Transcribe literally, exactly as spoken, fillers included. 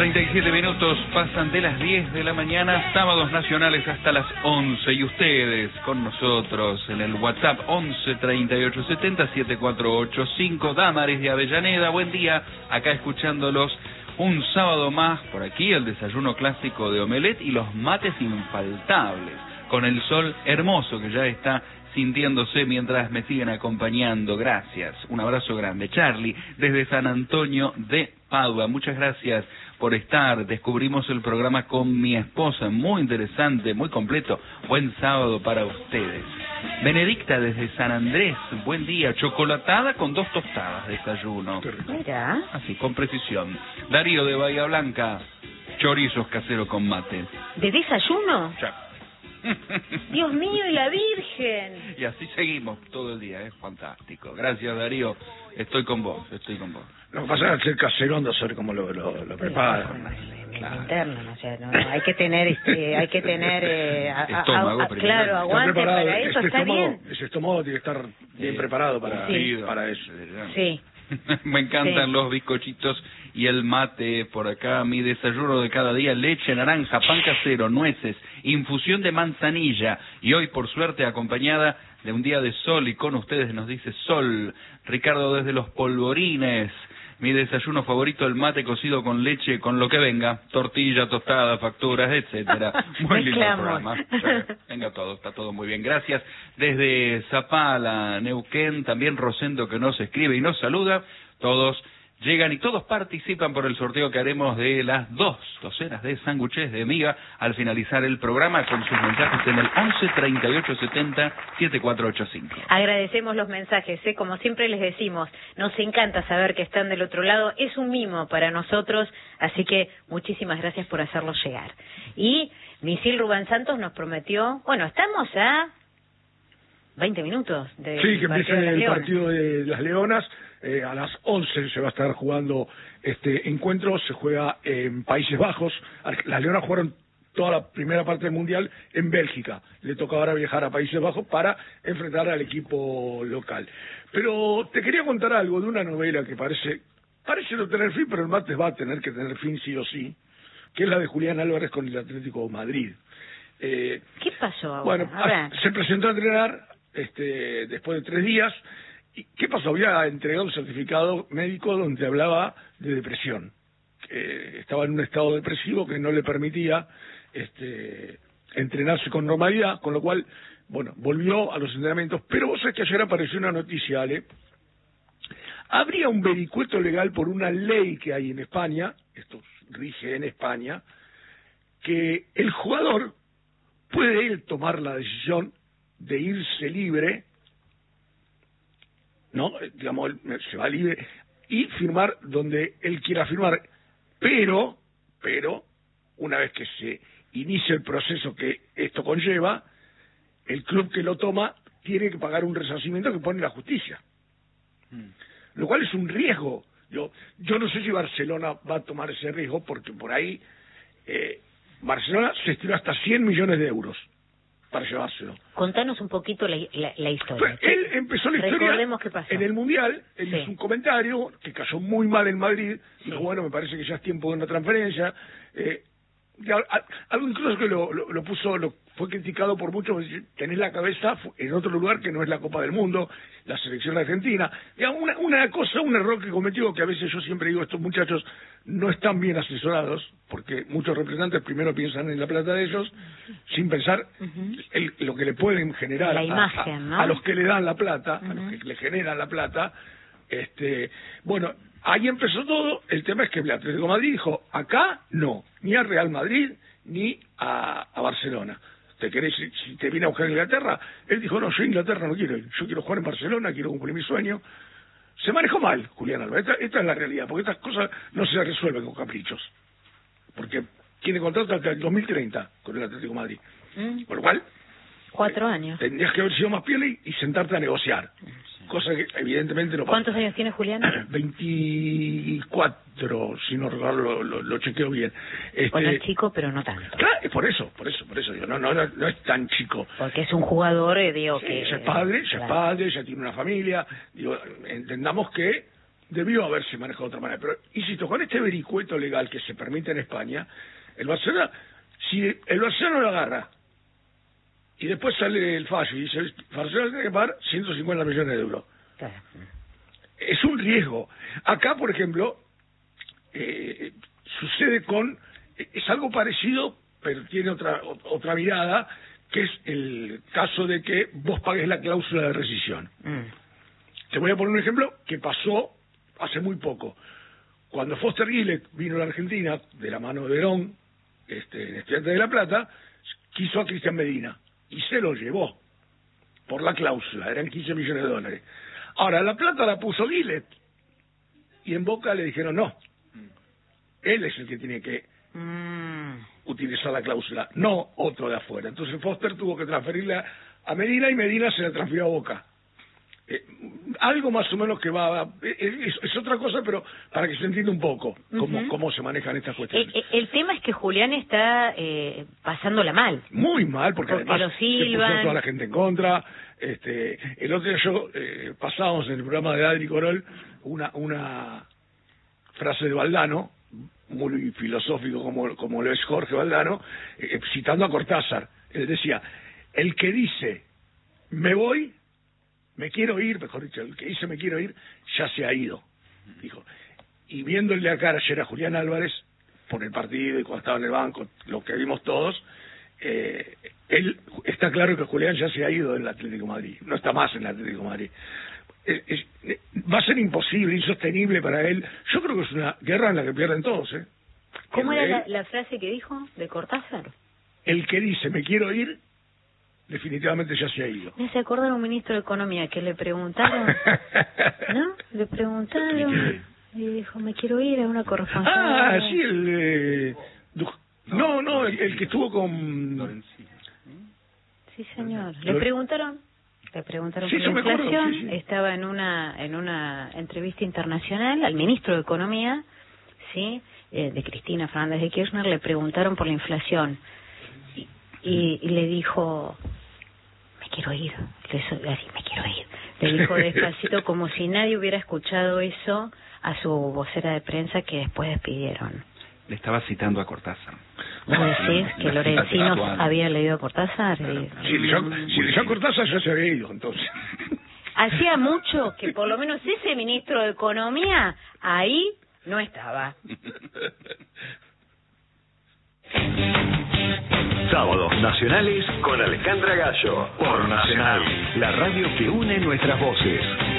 treinta y siete minutos pasan de las diez de la mañana, sábados nacionales hasta las once, y ustedes con nosotros en el WhatsApp once treinta y ocho setenta setenta y cuatro ochenta y cinco. Damaris de Avellaneda, buen día, acá escuchándolos un sábado más por aquí, el desayuno clásico de omelette y los mates infaltables, con el sol hermoso que ya está sintiéndose mientras me siguen acompañando. Gracias, un abrazo grande. Charlie, desde San Antonio de Padua, muchas gracias por estar. Descubrimos el programa con mi esposa, muy interesante, muy completo. Buen sábado para ustedes. Benedicta desde San Andrés, buen día. Chocolatada con dos tostadas, desayuno. Mira. Así, con precisión. Darío de Bahía Blanca, chorizos caseros con mate. ¿De desayuno? Ya. Dios mío, y la Virgen. Y así seguimos todo el día, es fantástico. Gracias, Darío, estoy con vos, estoy con vos. Lo que pasa es que el casero anda a saber cómo lo, lo, lo prepara. Claro. Interno, ¿no? O sea, no, no, hay que tener, este, hay que tener, eh, a, estómago, a, a, claro, aguante para eso, ese está estómago, bien. Ese estómago tiene que estar bien sí. preparado para, sí. para eso. Sí. Me encantan sí. los bizcochitos y el mate por acá. Mi desayuno de cada día: leche, naranja, pan casero, nueces, infusión de manzanilla, y hoy por suerte acompañada de un día de sol, y con ustedes nos dice Sol. Ricardo desde Los Polvorines. Mi desayuno favorito, el mate cocido con leche, con lo que venga, tortilla, tostada, facturas, etcétera. Muy lindo el programa. Sí, venga todo, está todo muy bien. Gracias. Desde Zapala, Neuquén, también Rosendo, que nos escribe y nos saluda. Todos llegan y todos participan por el sorteo que haremos de las dos docenas de sándwiches de miga al finalizar el programa, con sus mensajes en el once treinta y ocho setenta setenta y cuatro ochenta y cinco. Agradecemos los mensajes, ¿eh? Como siempre les decimos, nos encanta saber que están del otro lado, es un mimo para nosotros, así que muchísimas gracias por hacerlos llegar. Y Misil Rubén Santos nos prometió, bueno, estamos a veinte minutos de sí, que empieza el Leonas. partido de las Leonas. Eh, a las once se va a estar jugando este encuentro, se juega en Países Bajos. Las Leonas jugaron toda la primera parte del Mundial en Bélgica. Le toca ahora viajar a Países Bajos para enfrentar al equipo local. Pero te quería contar algo de una novela que parece, parece no tener fin, pero el martes va a tener que tener fin sí o sí, que es la de Julián Álvarez con el Atlético de Madrid. Eh, ¿Qué pasó ahora? Bueno, ahora, se presentó a entrenar este, después de tres días. ¿Y qué pasó? Había entregado un certificado médico donde hablaba de depresión. Que estaba en un estado depresivo que no le permitía este, entrenarse con normalidad, con lo cual, bueno, volvió a los entrenamientos. Pero vos sabés que ayer apareció una noticia, Ale. Habría un vericueto legal por una ley que hay en España, esto rige en España, que el jugador puede él tomar la decisión de irse libre, ¿no? Digamos, se va libre y firmar donde él quiera firmar, pero, pero, una vez que se inicia el proceso que esto conlleva, el club que lo toma tiene que pagar un resarcimiento que pone la justicia. Mm. Lo cual es un riesgo. Yo, yo no sé si Barcelona va a tomar ese riesgo, porque por ahí eh, Barcelona se estiró hasta cien millones de euros para llevárselo. Contanos un poquito la, la, la historia. Pues él empezó la historia Recordemos qué pasó. En el Mundial, él sí. hizo un comentario que cayó muy mal en Madrid, sí. Dijo, bueno, me parece que ya es tiempo de una transferencia, eh, algo incluso que lo, lo, lo puso, lo fue criticado por muchos, tenés la cabeza en otro lugar que no es la Copa del Mundo, la selección argentina. Digamos, una, una cosa, un error que cometió, que a veces yo siempre digo, estos muchachos no están bien asesorados, porque muchos representantes primero piensan en la plata de ellos, sin pensar uh-huh. el, lo que le pueden generar la a, imagen, a, ¿no? a los que le dan la plata, uh-huh. a los que le generan la plata. Este, bueno, ahí empezó todo. El tema es que el Atlético de Madrid dijo, acá no, ni a Real Madrid ni a, a Barcelona. ¿Te querés, si, si te viene a buscar Inglaterra? Él dijo, no, yo Inglaterra no quiero, yo quiero jugar en Barcelona, quiero cumplir mi sueño. Se manejó mal, Julián Álvarez, esta, esta es la realidad, porque estas cosas no se resuelven con caprichos, porque tiene contrato hasta el dos mil treinta con el Atlético de Madrid, mm. por lo cual cuatro años tendrías que haber sido más piel y, y sentarte a negociar, sí. Cosa que evidentemente no pasa. ¿Cuántos años tiene Julián? veinticuatro, si no recuerdo, lo, lo, lo chequeo bien. Este, bueno, es chico, pero no tanto. Claro, es por eso, por eso, por eso digo, no, no, no, no es tan chico. Porque es un jugador, eh, digo, sí, que... ya es padre, ya claro. es padre, ya tiene una familia, digo, entendamos que debió haberse manejado de otra manera. Pero, insisto, con este vericueto legal que se permite en España, el Barcelona, si el Barcelona lo agarra y después sale el fallo y dice, el Barcelona tiene que pagar ciento cincuenta millones de euros. Claro. Es un riesgo. Acá, por ejemplo, eh, sucede con, es algo parecido, pero tiene otra otra mirada, que es el caso de que vos pagues la cláusula de rescisión. Mm. Te voy a poner un ejemplo que pasó hace muy poco. Cuando Foster Gillett vino a la Argentina, de la mano de Verón, este, en Estudiantes de La Plata, quiso a Cristian Medina, y se lo llevó, por la cláusula, eran quince millones de dólares. Ahora, La Plata la puso Gillett, y en Boca le dijeron no, él es el que tiene que mm. utilizar la cláusula, no otro de afuera. Entonces Foster tuvo que transferirla a Medina, y Medina se la transfirió a Boca. Eh, algo más o menos que va, eh, es, es otra cosa, pero para que se entienda un poco cómo, uh-huh. cómo se manejan estas cuestiones. El, el tema es que Julián está eh, pasándola mal. Muy mal, porque, porque además se puso toda la gente en contra. Este, el otro día yo, eh, pasábamos en el programa de Adri Corol una, una frase de Valdano, muy filosófico como, como lo es Jorge Valdano, eh, citando a Cortázar. Él decía, el que dice, me voy, me quiero ir, mejor dicho, el que dice me quiero ir, ya se ha ido, dijo. Y viéndole la cara ayer a Julián Álvarez, por el partido y cuando estaba en el banco, lo que vimos todos, eh, él está claro que Julián ya se ha ido del Atlético de Madrid, no está más en el Atlético de Madrid. Es, es, va a ser imposible, insostenible para él. Yo creo que es una guerra en la que pierden todos, ¿eh? ¿Cómo era la, la frase que dijo de Cortázar? El que dice me quiero ir, definitivamente ya se ha ido. ¿Me se acuerda un ministro de Economía que le preguntaron? ¿No? Le preguntaron y dijo, me quiero ir a una corresponsal. Ah, sí, el... Eh, no, no, el, el que estuvo con... Sí, señor. Le preguntaron, le preguntaron sí, por la inflación, acuerdo, sí, sí. Estaba en una en una entrevista internacional al ministro de Economía, sí, eh, de Cristina Fernández de Kirchner, le preguntaron por la inflación. Y, y le dijo, me quiero ir, le hizo, así, me quiero ir. Le dijo despacito, como si nadie hubiera escuchado eso, a su vocera de prensa que después despidieron. Le estaba citando a Cortázar. ¿Vos decís que Lorenzino había leído a Cortázar? Y... Si leyó, si leyó a Cortázar ya se había ido, entonces. Hacía mucho que por lo menos ese ministro de Economía ahí no estaba. Sábados Nacionales con Alejandra Gallo. Por Nacional, la radio que une nuestras voces.